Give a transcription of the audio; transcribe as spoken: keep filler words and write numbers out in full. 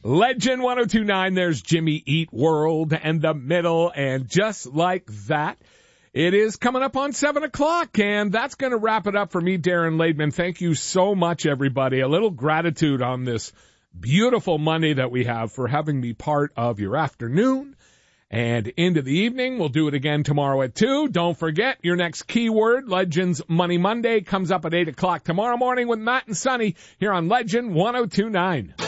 Legend one oh two point nine, there's Jimmy Eat World and the middle, and just like that, it is coming up on seven o'clock, and that's going to wrap it up for me, Darren Laidman. Thank you so much, everybody. A little gratitude on this beautiful Monday that we have for having me part of your afternoon and into the evening. We'll do it again tomorrow at two. Don't forget, your next keyword, Legends Money Monday, comes up at eight o'clock tomorrow morning with Matt and Sonny here on Legend one oh two point nine.